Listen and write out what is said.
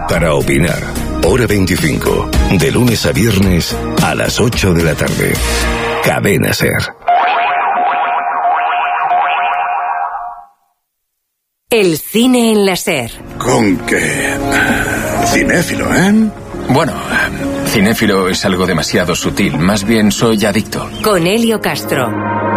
para opinar. Hora 25, de lunes a viernes a las 8 de la tarde. Cadena SER. El cine en la SER. ¿Con qué? Cinéfilo, ¿eh? Bueno, cinéfilo es algo demasiado sutil. Más bien soy adicto. Con Helio Castro.